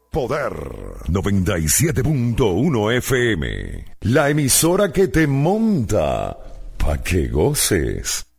Poder 97.1 FM. La emisora que te monta pa' que goces.